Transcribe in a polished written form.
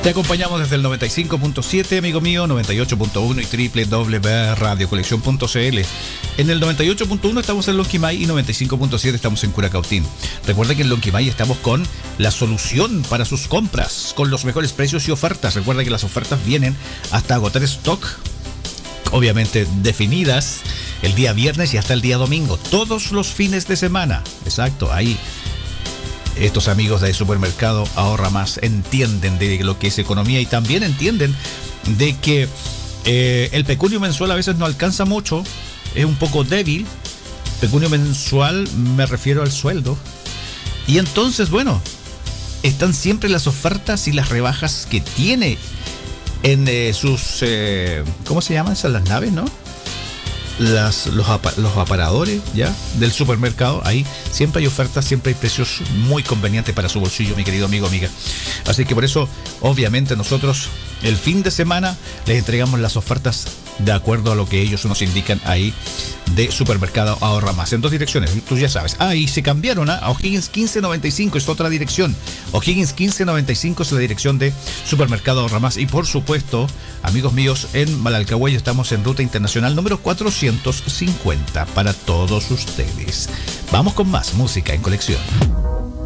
Te acompañamos desde el 95.7, amigo mío, 98.1 y www.radiocolección.cl. En el 98.1 estamos en Lonquimay y 95.7 estamos en Curacautín. Recuerda que en Lonquimay estamos con la solución para sus compras, con los mejores precios y ofertas. Recuerda que las ofertas vienen hasta agotar stock, obviamente definidas el día viernes y hasta el día domingo, todos los fines de semana. Exacto, ahí. Estos amigos de Supermercado Ahorra Más entienden de lo que es economía y también entienden de que el pecunio mensual a veces no alcanza mucho, es un poco débil. Pecunio mensual me refiero al sueldo. Y entonces, bueno, están siempre las ofertas y las rebajas que tiene en sus... ¿cómo se llaman esas las naves, no? Los aparadores ya del supermercado. Ahí siempre hay ofertas, siempre hay precios muy convenientes para su bolsillo, mi querido amigo, amiga. Así que por eso, obviamente, nosotros el fin de semana les entregamos las ofertas de acuerdo a lo que ellos nos indican ahí de Supermercado Ahorra Más, en dos direcciones, tú ya sabes. Y se cambiaron a O'Higgins 1595, es otra dirección. O'Higgins 1595 es la dirección de Supermercado Ahorra Más. Y por supuesto, amigos míos, en Malalcahuay estamos en ruta internacional número 450 para todos ustedes. Vamos con más música en colección.